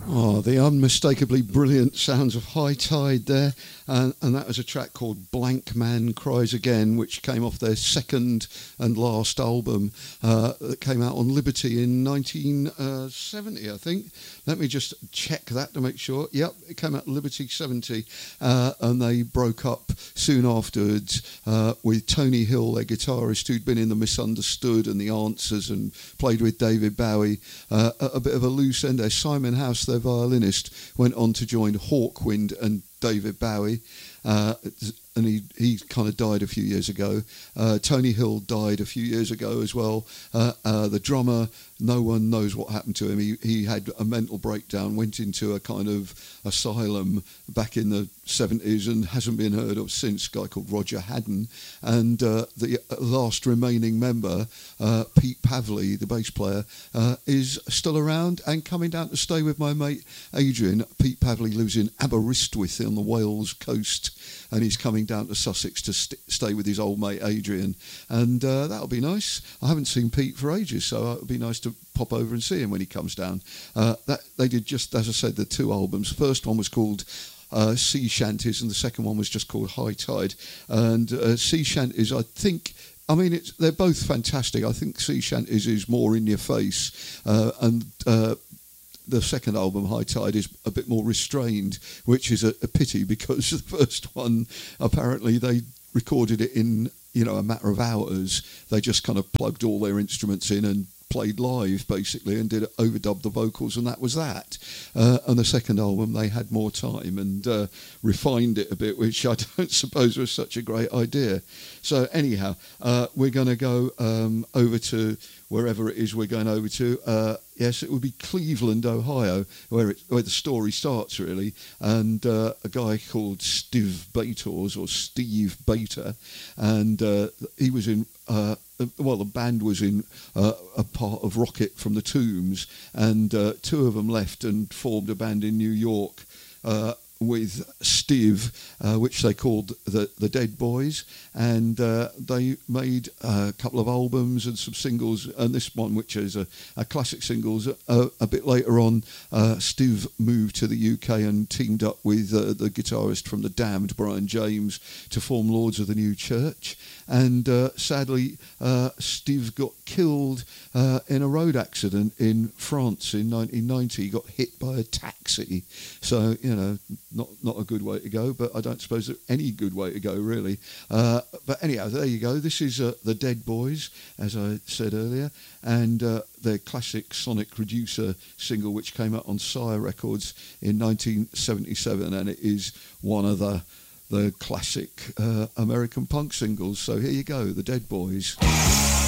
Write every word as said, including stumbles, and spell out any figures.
Oh, the unmistakably brilliant sounds of High Tide there, and, and that was a track called Blank Man Cries Again, which came off their second and last album uh, that came out on Liberty in nineteen seventy, I think. Let me just check that to make sure. Yep, it came out Liberty seventy, uh, and they broke up soon afterwards uh, with Tony Hill, their guitarist, who'd been in The Misunderstood and The Answers and played with David Bowie. Uh, a, a bit of a loose end there. Simon House, their violinist, went on to join Hawkwind and David Bowie, uh, and he, he kind of died a few years ago. Uh, Tony Hill died a few years ago as well. Uh, uh, the drummer, no one knows what happened to him. He, he had a mental breakdown, went into a kind of asylum back in the seventies and hasn't been heard of since, a guy called Roger Haddon. And uh, the last remaining member, uh, Pete Pavley, the bass player, uh, is still around and coming down to stay with my mate Adrian. Pete Pavley lives in Aberystwyth on the Wales coast, and he's coming down to Sussex to st- stay with his old mate Adrian, and uh, that'll be nice. I haven't seen Pete for ages, so it'll be nice to pop over and see him when he comes down. Uh, that they did, just as I said, the two albums. The first one was called uh, Sea Shanties, and the second one was just called High Tide. And uh, Sea Shanties, I think, I mean, it's, they're both fantastic. I think Sea Shanties is more in your face, uh, and uh, the second album, High Tide, is a bit more restrained, which is a, a pity, because the first one, apparently they recorded it in, you know, a matter of hours. They just kind of plugged all their instruments in and played live, basically, and did overdub the vocals, and that was that. Uh, and the second album, they had more time and uh, refined it a bit, which I don't suppose was such a great idea. So anyhow, uh, we're going to go um, over to wherever it is we're going over to. Uh, yes, it would be Cleveland, Ohio, where it, where the story starts, really. And uh, a guy called Steve Bators, or Steve Bater, and uh, he was in... Uh, well, the band was in uh, a part of Rocket from the Tombs, and uh, two of them left and formed a band in New York uh, with Steve, uh, which they called the the Dead Boys, and uh, they made a couple of albums and some singles, and this one, which is a, a classic singles. Uh, a bit later on, uh, Steve moved to the U K and teamed up with uh, the guitarist from The Damned, Brian James, to form Lords of the New Church. And uh, sadly, uh, Steve got killed uh, in a road accident in France in nineteen ninety. He got hit by a taxi. So, you know, not not a good way to go, but I don't suppose there's any good way to go, really. Uh, but anyhow, there you go. This is uh, The Dead Boys, as I said earlier, and uh, their classic Sonic Reducer single, which came out on Sire Records in nineteen seventy-seven, and it is one of the the classic uh, American punk singles. So here you go, The Dead Boys.